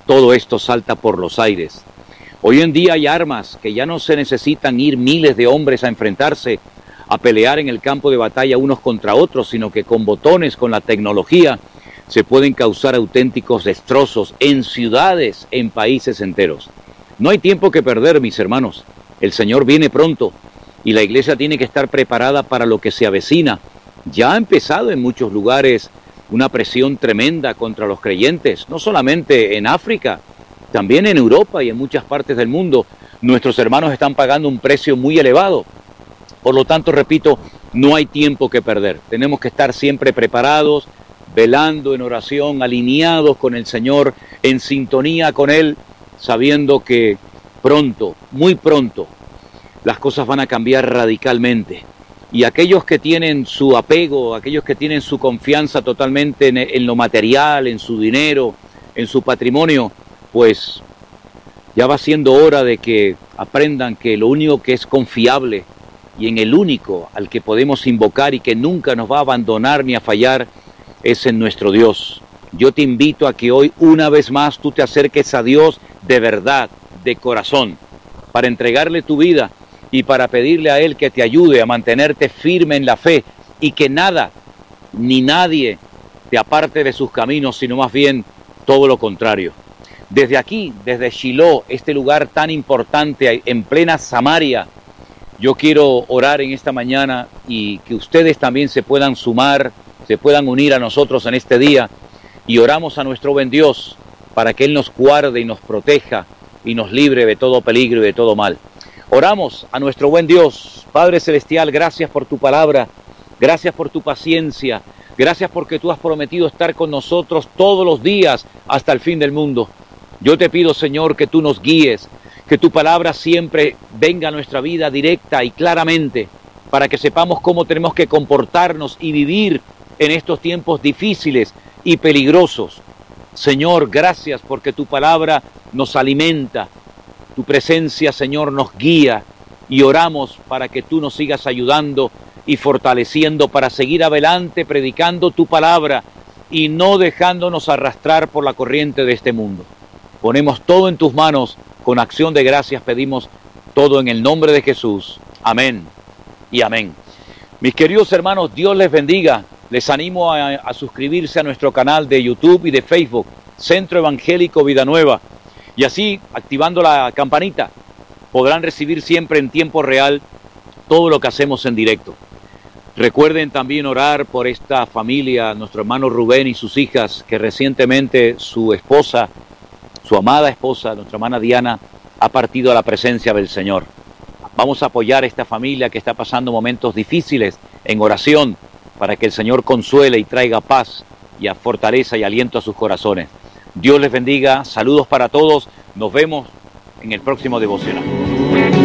todo esto salta por los aires. Hoy en día hay armas que ya no se necesitan ir miles de hombres a enfrentarse, a pelear en el campo de batalla unos contra otros, sino que con botones, con la tecnología, se pueden causar auténticos destrozos en ciudades, en países enteros. No hay tiempo que perder, mis hermanos. El Señor viene pronto y la iglesia tiene que estar preparada para lo que se avecina. Ya ha empezado en muchos lugares una presión tremenda contra los creyentes, no solamente en África, también en Europa y en muchas partes del mundo. Nuestros hermanos están pagando un precio muy elevado. Por lo tanto, repito, no hay tiempo que perder. Tenemos que estar siempre preparados, velando en oración, alineados con el Señor, en sintonía con Él, sabiendo que pronto, muy pronto, las cosas van a cambiar radicalmente. Y aquellos que tienen su apego, aquellos que tienen su confianza totalmente en lo material, en su dinero, en su patrimonio, pues ya va siendo hora de que aprendan que lo único que es confiable y en el único al que podemos invocar y que nunca nos va a abandonar ni a fallar es en nuestro Dios. Yo te invito a que hoy una vez más tú te acerques a Dios de verdad, de corazón, para entregarle tu vida y para pedirle a Él que te ayude a mantenerte firme en la fe y que nada ni nadie te aparte de sus caminos, sino más bien todo lo contrario. Desde aquí, desde Shiloh, este lugar tan importante en plena Samaria, yo quiero orar en esta mañana y que ustedes también se puedan sumar, se puedan unir a nosotros en este día y oramos a nuestro buen Dios para que Él nos guarde y nos proteja y nos libre de todo peligro y de todo mal. Oramos a nuestro buen Dios. Padre Celestial, gracias por tu palabra, gracias por tu paciencia, gracias porque tú has prometido estar con nosotros todos los días hasta el fin del mundo. Yo te pido, Señor, que tú nos guíes, que tu palabra siempre venga a nuestra vida directa y claramente, para que sepamos cómo tenemos que comportarnos y vivir en estos tiempos difíciles y peligrosos. Señor, gracias porque tu palabra nos alimenta, tu presencia, Señor, nos guía y oramos para que tú nos sigas ayudando y fortaleciendo para seguir adelante predicando tu palabra y no dejándonos arrastrar por la corriente de este mundo. Ponemos todo en tus manos, con acción de gracias pedimos todo en el nombre de Jesús. Amén y amén. Mis queridos hermanos, Dios les bendiga. Les animo a suscribirse a nuestro canal de YouTube y de Facebook, Centro Evangélico Vida Nueva. Y así, activando la campanita, podrán recibir siempre en tiempo real todo lo que hacemos en directo. Recuerden también orar por esta familia, nuestro hermano Rubén y sus hijas, que recientemente su esposa, su amada esposa, nuestra hermana Diana, ha partido a la presencia del Señor. Vamos a apoyar a esta familia que está pasando momentos difíciles en oración para que el Señor consuele y traiga paz y fortaleza y aliento a sus corazones. Dios les bendiga, saludos para todos, nos vemos en el próximo devocional.